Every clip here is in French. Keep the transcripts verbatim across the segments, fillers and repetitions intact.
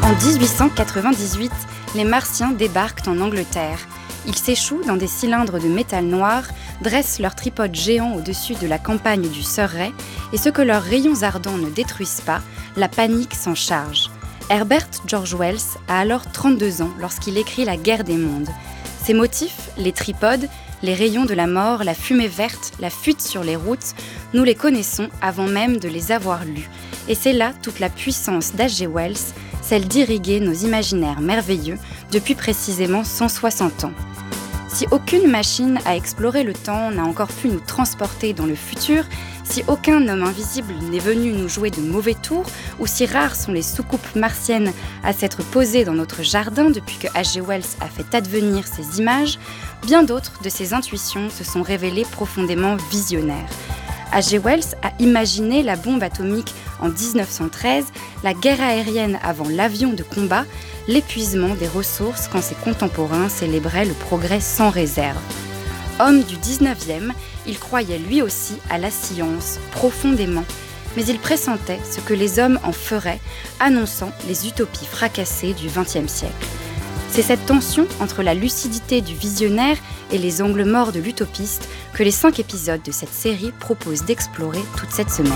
En dix-huit cent quatre-vingt-dix-huit, les Martiens débarquent en Angleterre. Ils s'échouent dans des cylindres de métal noir, dressent leurs tripodes géants au-dessus de la campagne du Surrey, et ce que leurs rayons ardents ne détruisent pas, la panique s'en charge. Herbert George Wells a alors trente-deux ans lorsqu'il écrit La guerre des mondes. Ses motifs, les tripodes, les rayons de la mort, la fumée verte, la fuite sur les routes, nous les connaissons avant même de les avoir lus. Et c'est là toute la puissance d'H G Wells, celle d'irriguer nos imaginaires merveilleux depuis précisément cent soixante ans. Si aucune machine à explorer le temps n'a encore pu nous transporter dans le futur, si aucun homme invisible n'est venu nous jouer de mauvais tours, ou si rares sont les soucoupes martiennes à s'être posées dans notre jardin depuis que H G Wells a fait advenir ces images, bien d'autres de ces intuitions se sont révélées profondément visionnaires. H G Wells a imaginé la bombe atomique en dix-neuf cent treize, la guerre aérienne avant l'avion de combat, l'épuisement des ressources quand ses contemporains célébraient le progrès sans réserve. Homme du dix-neuvième, il croyait lui aussi à la science, profondément, mais il pressentait ce que les hommes en feraient, annonçant les utopies fracassées du vingtième siècle. C'est cette tension entre la lucidité du visionnaire et les angles morts de l'utopiste que les cinq épisodes de cette série proposent d'explorer toute cette semaine.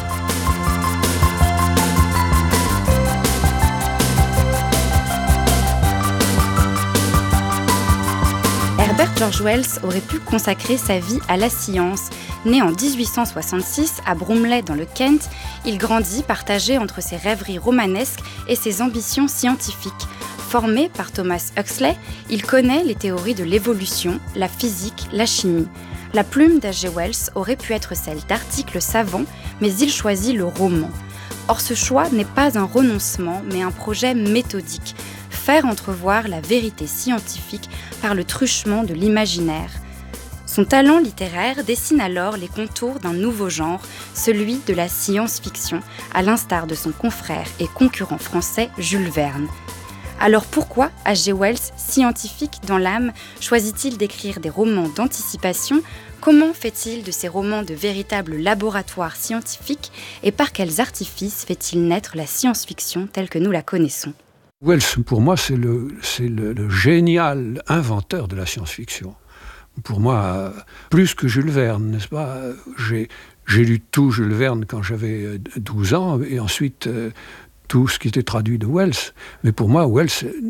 Herbert George Wells aurait pu consacrer sa vie à la science. Né en dix-huit cent soixante-six à Bromley dans le Kent, il grandit partagé entre ses rêveries romanesques et ses ambitions scientifiques. Formé par Thomas Huxley, il connaît les théories de l'évolution, la physique, la chimie. La plume d'H G Wells aurait pu être celle d'articles savants, mais il choisit le roman. Or ce choix n'est pas un renoncement, mais un projet méthodique. Faire entrevoir la vérité scientifique par le truchement de l'imaginaire. Son talent littéraire dessine alors les contours d'un nouveau genre, celui de la science-fiction, à l'instar de son confrère et concurrent français Jules Verne. Alors pourquoi H G Wells, scientifique dans l'âme, choisit-il d'écrire des romans d'anticipation ? Comment fait-il de ces romans de véritables laboratoires scientifiques ? Et par quels artifices fait-il naître la science-fiction telle que nous la connaissons ? Wells, pour moi, c'est le, c'est le, le génial inventeur de la science-fiction. Pour moi, plus que Jules Verne, n'est-ce pas ? J'ai, j'ai lu tout Jules Verne quand j'avais douze ans, et ensuite euh, tout ce qui était traduit de Wells. Mais pour moi, Wells,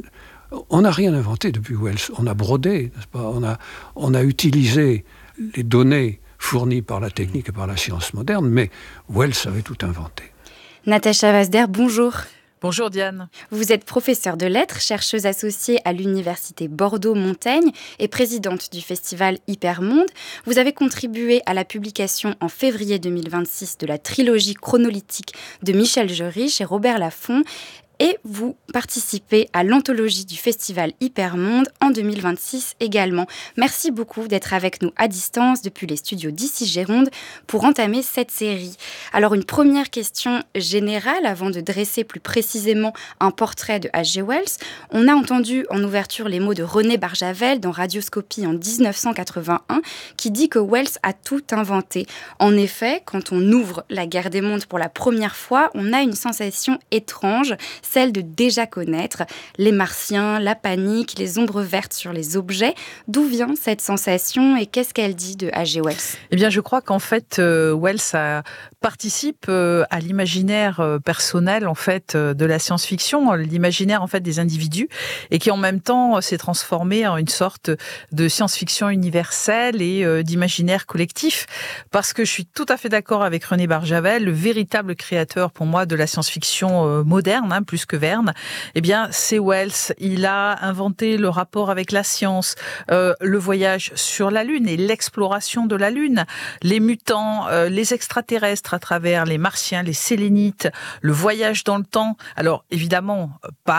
on n'a rien inventé depuis Wells. On a brodé, n'est-ce pas ? On a, on a utilisé les données fournies par la technique et par la science moderne, mais Wells avait tout inventé. Natacha Vazder, bonjour. Bonjour Diane. Vous êtes professeure de lettres, chercheuse associée à l'université Bordeaux-Montaigne et présidente du festival Hypermonde. Vous avez contribué à la publication en février deux mille vingt-six de la trilogie chronolytique de Michel Jury chez Robert Laffont. Et vous participez à l'anthologie du festival Hypermonde en deux mille vingt-six également. Merci beaucoup d'être avec nous à distance depuis les studios d'Ici Gironde pour entamer cette série. Alors une première question générale avant de dresser plus précisément un portrait de H G Wells. On a entendu en ouverture les mots de René Barjavel dans Radioscopie en dix-neuf cent quatre-vingt-un qui dit que Wells a tout inventé. En effet, quand on ouvre La guerre des mondes pour la première fois, on a une sensation étrange, celle de déjà connaître les martiens, la panique, les ombres vertes sur les objets. D'où vient cette sensation et qu'est-ce qu'elle dit de H G Wells ? Eh bien, je crois qu'en fait, euh, Wells a, participe euh, à l'imaginaire euh, personnel en fait euh, de la science-fiction, l'imaginaire en fait des individus, et qui en même temps euh, s'est transformé en une sorte de science-fiction universelle et euh, d'imaginaire collectif. Parce que je suis tout à fait d'accord avec René Barjavel, le véritable créateur pour moi de la science-fiction euh, moderne, hein, plus que Verne, eh bien, c'est Wells. Il a inventé le rapport avec la science, euh, le voyage sur la Lune et l'exploration de la Lune, les mutants, euh, les extraterrestres à travers les martiens, les sélénites, le voyage dans le temps. Alors, évidemment, pas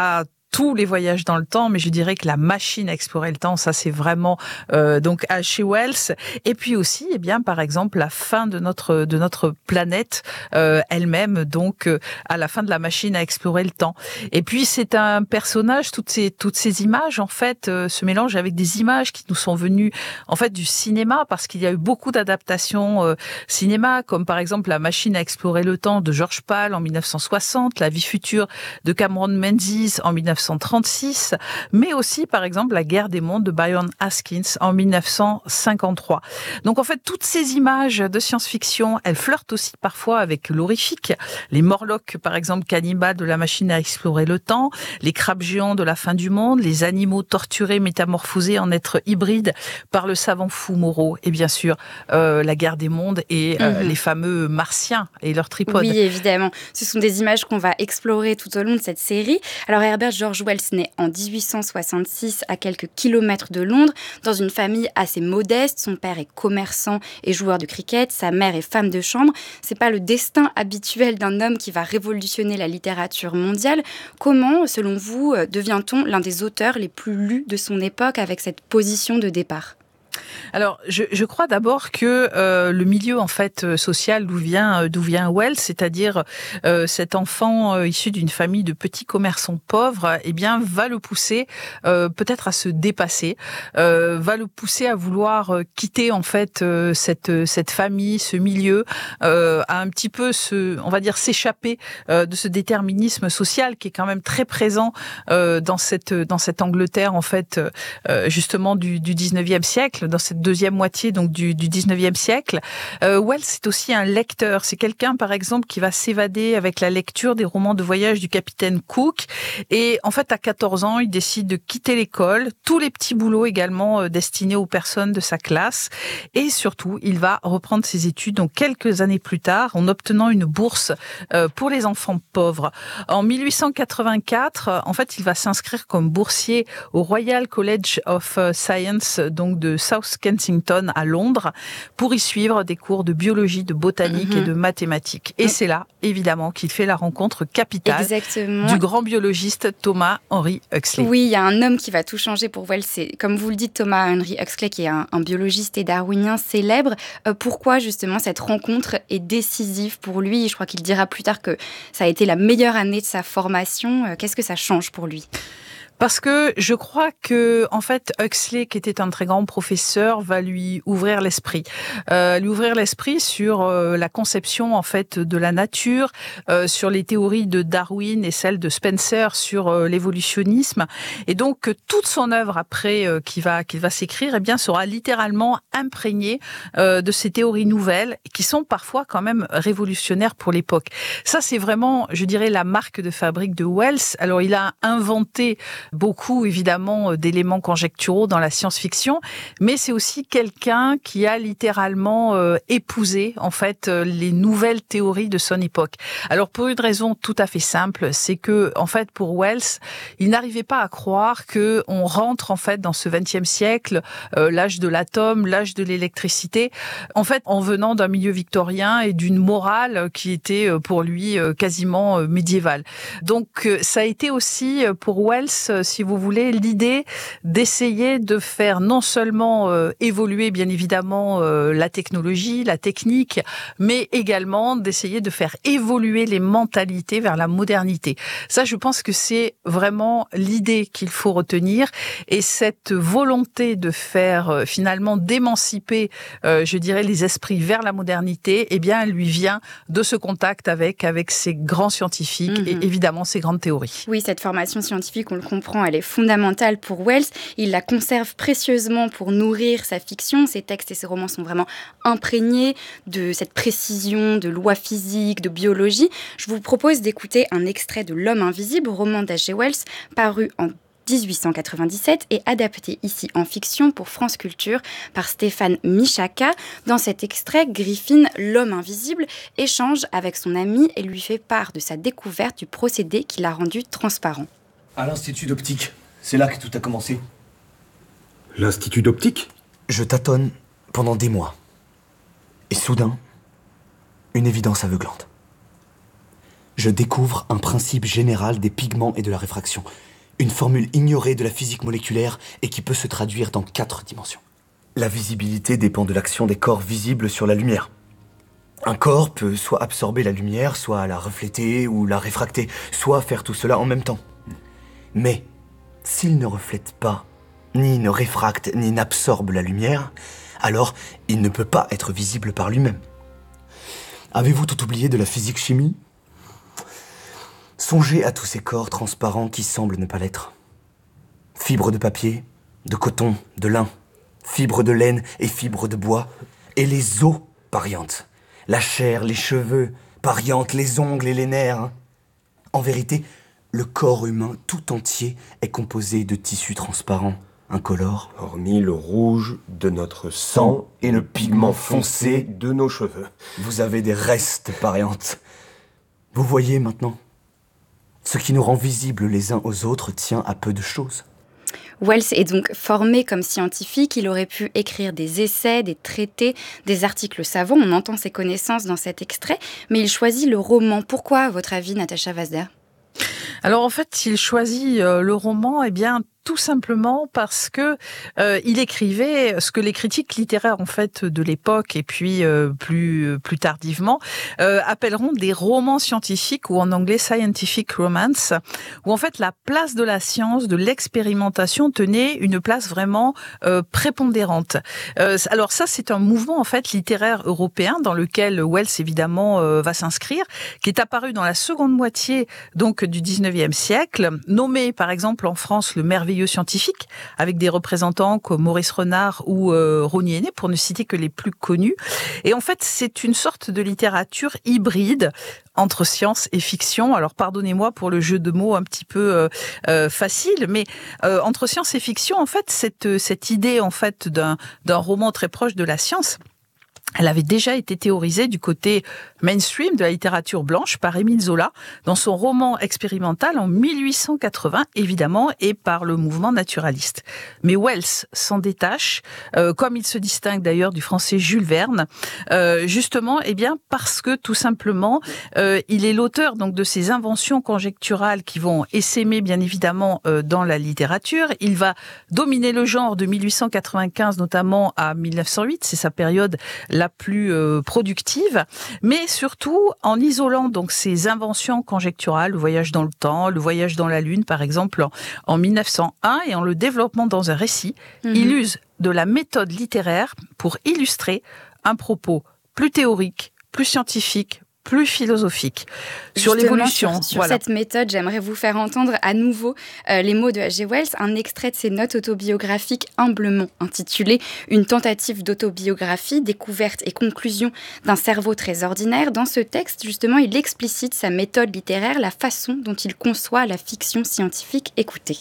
tous les voyages dans le temps, mais je dirais que la machine à explorer le temps, ça c'est vraiment euh, donc à chez Wells. Et puis aussi, eh bien, par exemple, la fin de notre de notre planète euh, elle-même, donc euh, à la fin de la machine à explorer le temps. Et puis c'est un personnage, toutes ces toutes ces images en fait euh, se mélangent avec des images qui nous sont venues en fait du cinéma, parce qu'il y a eu beaucoup d'adaptations euh, cinéma, comme par exemple la machine à explorer le temps de George Pal en mille neuf cent soixante, La vie future de Cameron Menzies en mille neuf cent trente-six, mais aussi, par exemple, La guerre des mondes de Byron Haskins en mille neuf cent cinquante-trois. Donc, en fait, toutes ces images de science-fiction, elles flirtent aussi parfois avec l'horrifique. Les Morlocks, par exemple, cannibales de la machine à explorer le temps, les crabes géants de la fin du monde, les animaux torturés, métamorphosés en êtres hybrides par le savant fou Moreau, et bien sûr, euh, La guerre des mondes et euh, mmh. les fameux martiens et leurs tripodes. Oui, évidemment. Ce sont des images qu'on va explorer tout au long de cette série. Alors, Herbert George Wells naît en dix-huit cent soixante-six à quelques kilomètres de Londres, dans une famille assez modeste. Son père est commerçant et joueur de cricket, sa mère est femme de chambre. C'est pas le destin habituel d'un homme qui va révolutionner la littérature mondiale. Comment, selon vous, devient-on l'un des auteurs les plus lus de son époque avec cette position de départ ? Alors, je, je crois d'abord que euh, le milieu en fait social d'où vient d'où vient Wells, c'est-à-dire euh, cet enfant euh, issu d'une famille de petits commerçants pauvres, eh bien, va le pousser euh, peut-être à se dépasser, euh, va le pousser à vouloir quitter en fait euh, cette cette famille, ce milieu, euh, à un petit peu se, on va dire, s'échapper euh, de ce déterminisme social qui est quand même très présent euh, dans cette dans cette Angleterre en fait euh, justement du, du dix-neuvième siècle, dans cette deuxième moitié donc du, du dix-neuvième siècle. Euh, Wells c'est aussi un lecteur. C'est quelqu'un, par exemple, qui va s'évader avec la lecture des romans de voyage du capitaine Cook. Et en fait, à quatorze ans, il décide de quitter l'école, tous les petits boulots également euh, destinés aux personnes de sa classe. Et surtout, il va reprendre ses études donc quelques années plus tard, en obtenant une bourse euh, pour les enfants pauvres. En mille huit cent quatre-vingt-quatre, en fait, il va s'inscrire comme boursier au Royal College of Science, donc de South Kensington à Londres, pour y suivre des cours de biologie, de botanique mmh. et de mathématiques. Et mmh. c'est là, évidemment, qu'il fait la rencontre capitale Exactement. du grand biologiste Thomas Henry Huxley. Oui, il y a un homme qui va tout changer pour Wells. C'est, comme vous le dites, Thomas Henry Huxley, qui est un, un biologiste et darwinien célèbre. Euh, pourquoi, justement, cette rencontre est décisive pour lui ? Je crois qu'il dira plus tard que ça a été la meilleure année de sa formation. Euh, qu'est-ce que ça change pour lui ? Parce que je crois que, en fait, Huxley, qui était un très grand professeur, va lui ouvrir l'esprit, euh, lui ouvrir l'esprit sur euh, la conception en fait de la nature, euh, sur les théories de Darwin et celles de Spencer sur euh, l'évolutionnisme, et donc toute son œuvre après euh, qui va qu'il va s'écrire, eh bien, sera littéralement imprégnée euh, de ces théories nouvelles qui sont parfois quand même révolutionnaires pour l'époque. Ça, c'est vraiment, je dirais, la marque de fabrique de Wells. Alors, il a inventé beaucoup, évidemment, d'éléments conjecturaux dans la science-fiction, mais c'est aussi quelqu'un qui a littéralement euh, épousé, en fait, euh, les nouvelles théories de son époque. Alors, pour une raison tout à fait simple, c'est que, en fait, pour Wells, il n'arrivait pas à croire que on rentre, en fait, dans ce vingtième siècle, euh, l'âge de l'atome, l'âge de l'électricité, en fait, en venant d'un milieu victorien et d'une morale qui était, pour lui, quasiment médiévale. Donc, ça a été aussi, pour Wells, si vous voulez, l'idée d'essayer de faire non seulement euh, évoluer, bien évidemment, euh, la technologie, la technique, mais également d'essayer de faire évoluer les mentalités vers la modernité. Ça, je pense que c'est vraiment l'idée qu'il faut retenir, et cette volonté de faire, euh, finalement, d'émanciper, euh, je dirais, les esprits vers la modernité, eh bien, elle lui vient de ce contact avec, avec ces grands scientifiques mmh. et évidemment ces grandes théories. Oui, cette formation scientifique, on le comprend, elle est fondamentale pour Wells. Il la conserve précieusement pour nourrir sa fiction. Ses textes et ses romans sont vraiment imprégnés de cette précision, de lois physiques, de biologie. Je vous propose d'écouter un extrait de L'Homme invisible, roman d'H G Wells, paru en dix-huit cent quatre-vingt-dix-sept et adapté ici en fiction pour France Culture par Stéphane Michaka. Dans cet extrait, Griffin, l'homme invisible, échange avec son ami et lui fait part de sa découverte du procédé qui l'a rendu transparent. À l'Institut d'optique, c'est là que tout a commencé. L'Institut d'optique ? Je tâtonne pendant des mois. Et soudain, une évidence aveuglante. Je découvre un principe général des pigments et de la réfraction. Une formule ignorée de la physique moléculaire et qui peut se traduire dans quatre dimensions. La visibilité dépend de l'action des corps visibles sur la lumière. Un corps peut soit absorber la lumière, soit la refléter ou la réfracter, soit faire tout cela en même temps. Mais s'il ne reflète pas, ni ne réfracte, ni n'absorbe la lumière, alors il ne peut pas être visible par lui-même. Avez-vous tout oublié de la physique-chimie ? Songez à tous ces corps transparents qui semblent ne pas l'être. Fibres de papier, de coton, de lin, fibres de laine et fibres de bois, et les os pariantes, la chair, les cheveux pariantes, les ongles et les nerfs. En vérité, le corps humain tout entier est composé de tissus transparents, incolores. Hormis le rouge de notre sang et le pigment foncé de nos cheveux. Vous avez des restes pariantes. Vous voyez maintenant ? Ce qui nous rend visibles les uns aux autres tient à peu de choses. Wells est donc formé comme scientifique, il aurait pu écrire des essais, des traités, des articles savants, on entend ses connaissances dans cet extrait, mais il choisit le roman. Pourquoi, à votre avis, Natacha Vazder ? Alors en fait, s'il choisit euh, le roman, eh bien tout simplement parce que euh, il écrivait ce que les critiques littéraires en fait de l'époque et puis euh, plus plus tardivement euh, appelleront des romans scientifiques ou en anglais scientific romance, où en fait la place de la science, de l'expérimentation tenait une place vraiment euh, prépondérante. Euh, alors ça, c'est un mouvement en fait littéraire européen dans lequel Wells évidemment euh, va s'inscrire, qui est apparu dans la seconde moitié donc du dix-neuvième siècle, nommé par exemple en France le merveilleux scientifique, avec des représentants comme Maurice Renard ou euh, Rosny Aîné, pour ne citer que les plus connus. Et en fait, c'est une sorte de littérature hybride entre science et fiction. Alors, pardonnez-moi pour le jeu de mots un petit peu euh, euh, facile, mais euh, entre science et fiction, en fait, cette, cette idée en fait d'un, d'un roman très proche de la science, elle avait déjà été théorisée du côté mainstream de la littérature blanche par Émile Zola dans son roman expérimental en mille huit cent quatre-vingts, évidemment, et par le mouvement naturaliste. Mais Wells s'en détache, euh, comme il se distingue d'ailleurs du français Jules Verne, euh, justement, eh bien, parce que tout simplement, euh, il est l'auteur donc de ces inventions conjecturales qui vont essaimer bien évidemment euh, dans la littérature. Il va dominer le genre de mille huit cent quatre-vingt-quinze notamment à mille neuf cent huit, c'est sa période la plus euh, productive, mais surtout en isolant donc ces inventions conjecturales, le voyage dans le temps, le voyage dans la Lune par exemple en, en mille neuf cent un, et en le développant dans un récit, mmh. il use de la méthode littéraire pour illustrer un propos plus théorique, plus scientifique, plus philosophique sur Justement, l'évolution. Sur, sur voilà. cette méthode, j'aimerais vous faire entendre à nouveau euh, les mots de H G Wells, un extrait de ses notes autobiographiques humblement intitulé « Une tentative d'autobiographie, découverte et conclusion d'un cerveau très ordinaire ». Dans ce texte, justement, il explicite sa méthode littéraire, la façon dont il conçoit la fiction scientifique. Écoutez.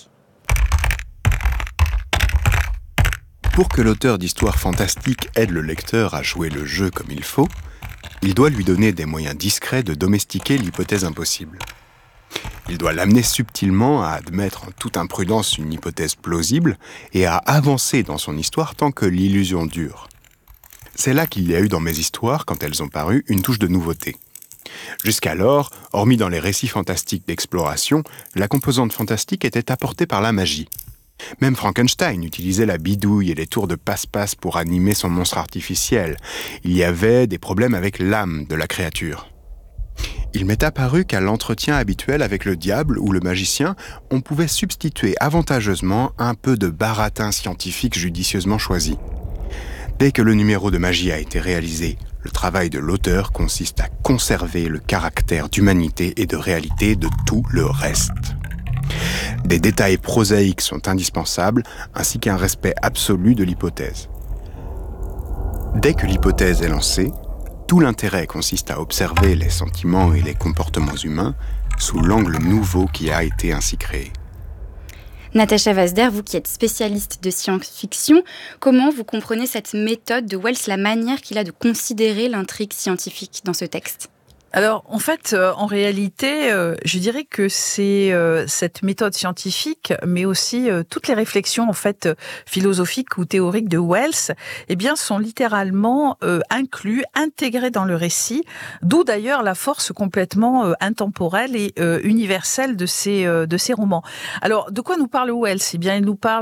Pour que l'auteur d'histoires fantastiques aide le lecteur à jouer le jeu comme il faut, il doit lui donner des moyens discrets de domestiquer l'hypothèse impossible. Il doit l'amener subtilement à admettre en toute imprudence une hypothèse plausible et à avancer dans son histoire tant que l'illusion dure. C'est là qu'il y a eu dans mes histoires, quand elles ont paru, une touche de nouveauté. Jusqu'alors, hormis dans les récits fantastiques d'exploration, la composante fantastique était apportée par la magie. Même Frankenstein utilisait la bidouille et les tours de passe-passe pour animer son monstre artificiel. Il y avait des problèmes avec l'âme de la créature. Il m'est apparu qu'à l'entretien habituel avec le diable ou le magicien, on pouvait substituer avantageusement un peu de baratin scientifique judicieusement choisi. Dès que le numéro de magie a été réalisé, le travail de l'auteur consiste à conserver le caractère d'humanité et de réalité de tout le reste. Des détails prosaïques sont indispensables, ainsi qu'un respect absolu de l'hypothèse. Dès que l'hypothèse est lancée, tout l'intérêt consiste à observer les sentiments et les comportements humains sous l'angle nouveau qui a été ainsi créé. Natacha Vazder, vous qui êtes spécialiste de science-fiction, comment vous comprenez cette méthode de Wells, la manière qu'il a de considérer l'intrigue scientifique dans ce texte ? Alors, en fait, euh, en réalité, euh, je dirais que c'est euh, cette méthode scientifique, mais aussi euh, toutes les réflexions en fait philosophiques ou théoriques de Wells, eh bien, sont littéralement euh, inclus, intégrés dans le récit. D'où d'ailleurs la force complètement euh, intemporelle et euh, universelle de ces euh, de ces romans. Alors, de quoi nous parle Wells ? Eh bien, il nous parle